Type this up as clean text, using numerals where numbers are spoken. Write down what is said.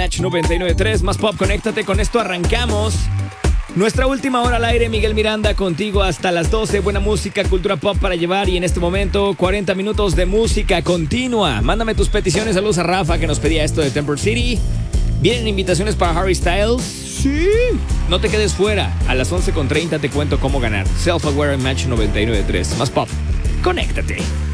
Match 99.3. Más pop, conéctate. Con esto arrancamos nuestra última hora al aire. Miguel Miranda contigo hasta las 12. Buena música, cultura pop para llevar. Y en este momento 40 minutos de música continua. Mándame tus peticiones. Saludos a Rafa, que nos pedía esto de Temple City. Vienen invitaciones para Harry Styles. Sí. No te quedes fuera. A las 11:30 te cuento cómo ganar. Self-Aware en Match 99.3. Más pop, conéctate.